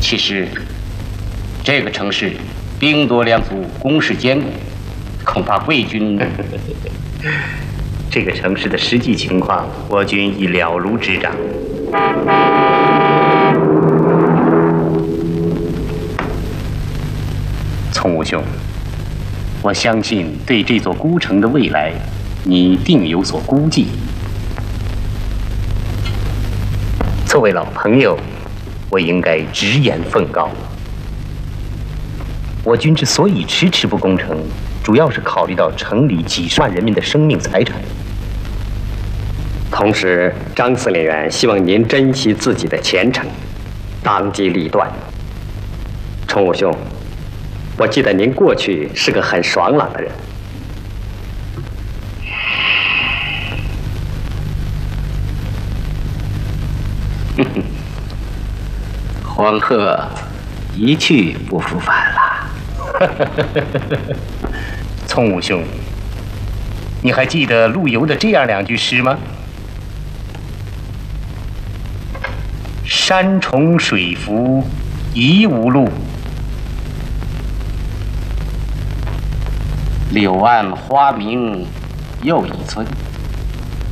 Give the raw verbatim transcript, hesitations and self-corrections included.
其实，这个城市兵多粮足，工事坚固，恐怕贵军…… 这个城市的实际情况，我军已了如指掌。从武兄，我相信对这座孤城的未来，你定有所估计。作为老朋友，我应该直言奉告：我军之所以迟迟不攻城，主要是考虑到城里几十万人民的生命财产。 同时，张司令员希望您珍惜自己的前程，当机立断。崇武兄，我记得您过去是个很爽朗的人。 黄鹤一去不复返了。 聪武兄，你还记得陆游的这样两句诗吗？山重水复疑无路， 柳暗花明又一村。